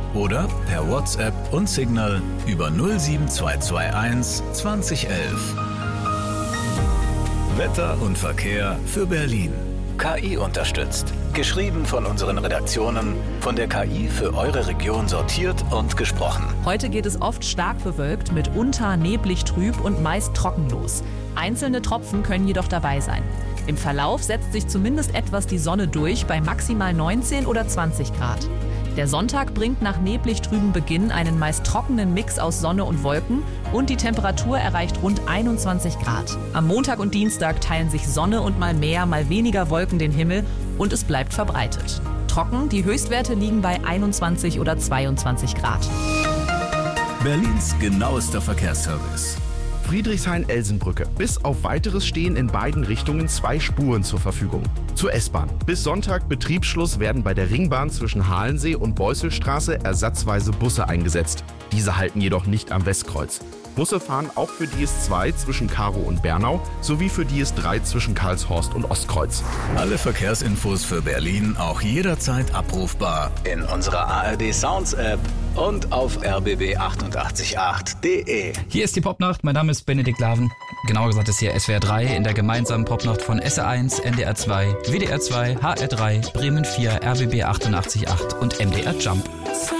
oder per WhatsApp und Signal über 07221 2011. Wetter und Verkehr für Berlin. KI unterstützt. Geschrieben von unseren Redaktionen, von der KI für eure Region sortiert und gesprochen. Heute geht es oft stark bewölkt, mitunter neblig trüb und meist trocken los. Einzelne Tropfen können jedoch dabei sein. Im Verlauf setzt sich zumindest etwas die Sonne durch bei maximal 19 oder 20 Grad. Der Sonntag bringt nach neblig trübem Beginn einen meist trockenen Mix aus Sonne und Wolken und die Temperatur erreicht rund 21 Grad. Am Montag und Dienstag teilen sich Sonne und mal mehr, mal weniger Wolken den Himmel und es bleibt verbreitet. Trocken, die Höchstwerte liegen bei 21 oder 22 Grad. Berlins genauester Verkehrsservice. Friedrichshain-Elsenbrücke. Bis auf Weiteres stehen in beiden Richtungen 2 Spuren zur Verfügung. Zur S-Bahn. Bis Sonntag Betriebsschluss werden bei der Ringbahn zwischen Halensee und Beuselstraße ersatzweise Busse eingesetzt. Diese halten jedoch nicht am Westkreuz. Busse fahren auch für die S2 zwischen Karow und Bernau sowie für die S3 zwischen Karlshorst und Ostkreuz. Alle Verkehrsinfos für Berlin auch jederzeit abrufbar in unserer ARD Sounds App und auf rbb888.de. Hier ist die Popnacht, mein Name ist Benedikt Laven. Genauer gesagt ist hier SWR 3 in der gemeinsamen Popnacht von SR1, NDR 2, WDR 2, HR 3, Bremen 4, RBB 88.8 und MDR Jump.